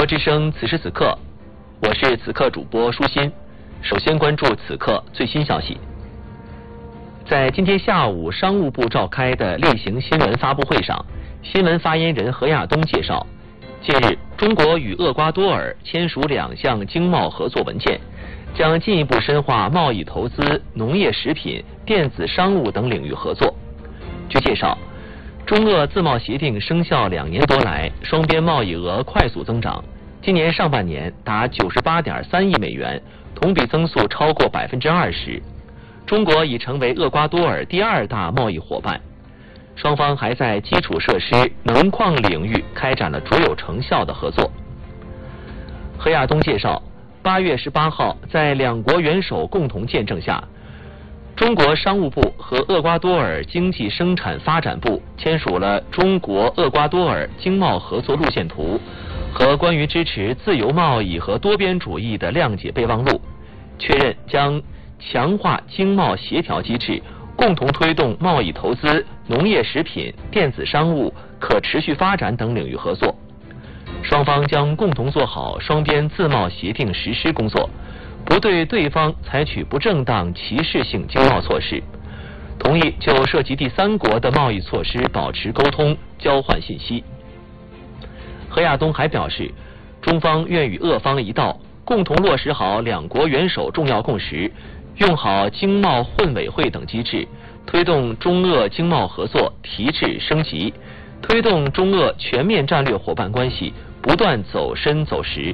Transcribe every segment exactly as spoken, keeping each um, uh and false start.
之声此时此刻，我是此刻主播舒心。首先关注此刻最新消息。在今天下午商务部召开的例行新闻发布会上，新闻发言人何亚东介绍，近日中国与厄瓜多尔签署两项经贸合作文件，将进一步深化贸易投资、农业食品、电子商务等领域合作。据介绍，中俄自贸协定生效两年多来，双边贸易额快速增长，今年上半年达九十八点三亿美元，同比增速超过百分之二十。中国已成为厄瓜多尔第二大贸易伙伴。双方还在基础设施、能矿领域开展了卓有成效的合作。何亚东介绍，八月十八号，在两国元首共同见证下，中国商务部和厄瓜多尔经济生产发展部签署了中国厄瓜多尔经贸合作路线图和关于支持自由贸易和多边主义的谅解备忘录，确认将强化经贸协调机制，共同推动贸易投资、农业食品、电子商务、可持续发展等领域合作。双方将共同做好双边自贸协定实施工作，不对对方采取不正当歧视性经贸措施，同意就涉及第三国的贸易措施保持沟通、交换信息。何亚东还表示，中方愿与俄方一道，共同落实好两国元首重要共识，用好经贸混委会等机制，推动中俄经贸合作提质升级，推动中俄全面战略伙伴关系不断走深走实。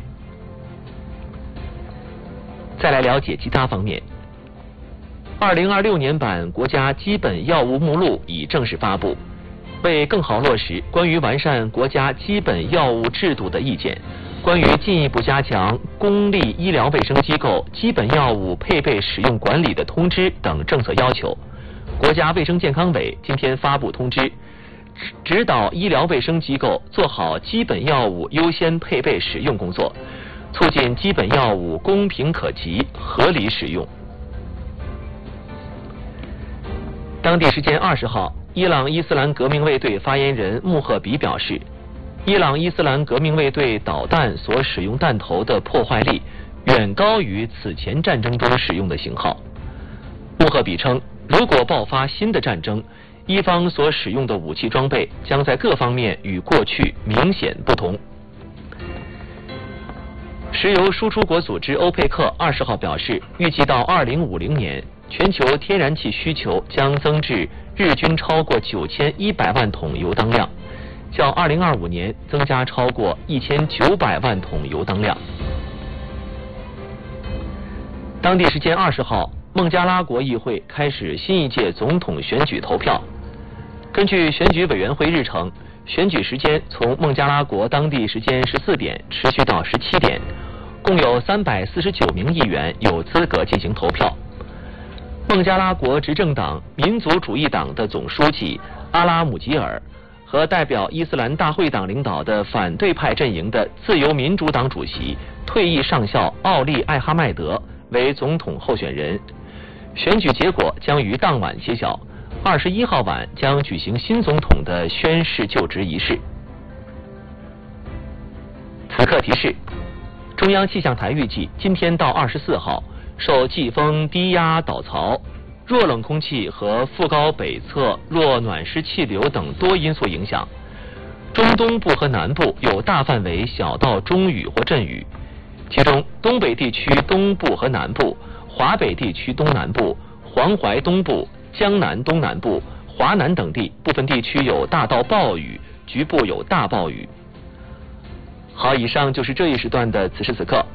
再来了解其他方面。二零二六年版国家基本药物目录已正式发布，为更好落实关于完善国家基本药物制度的意见，关于进一步加强公立医疗卫生机构基本药物配备使用管理的通知等政策要求，国家卫生健康委今天发布通知，指导医疗卫生机构做好基本药物优先配备使用工作，促进基本药物公平可及、合理使用。当地时间二十号，伊朗伊斯兰革命卫队发言人穆赫比表示，伊朗伊斯兰革命卫队导弹所使用弹头的破坏力远高于此前战争中使用的型号。穆赫比称，如果爆发新的战争，伊方所使用的武器装备将在各方面与过去明显不同。石油输出国组织欧佩克二十号表示，预计到二零五零年，全球天然气需求将增至日均超过九千一百万桶油当量，较二零二五年增加超过一千九百万桶油当量。当地时间二十号，孟加拉国议会开始新一届总统选举投票。根据选举委员会日程，选举时间从孟加拉国当地时间十四点持续到十七点，共有三百四十九名议员有资格进行投票。孟加拉国执政党民族主义党的总书记阿拉姆吉尔和代表伊斯兰大会党领导的反对派阵营的自由民主党主席退役上校奥利艾哈迈德为总统候选人。选举结果将于当晚揭晓，二十一号晚将举行新总统的宣誓就职仪式。此刻提示，中央气象台预计今天到二十四号，受季风低压导槽、弱冷空气和副高北侧弱暖湿气流等多因素影响，中东部和南部有大范围小到中雨或阵雨，其中东北地区东部和南部、华北地区东南部、黄淮东部、江南东南部、华南等地部分地区有大到暴雨，局部有大暴雨。好，以上就是这一时段的此时此刻。